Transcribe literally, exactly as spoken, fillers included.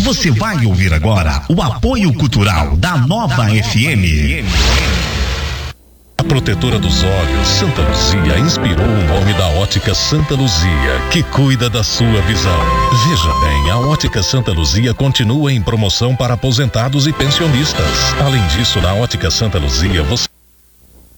Você vai ouvir agora o apoio cultural da Nova F M. A protetora dos olhos, Santa Luzia, inspirou o nome da Ótica Santa Luzia, que cuida da sua visão. Veja bem, a Ótica Santa Luzia continua em promoção para aposentados e pensionistas. Além disso, na Ótica Santa Luzia, você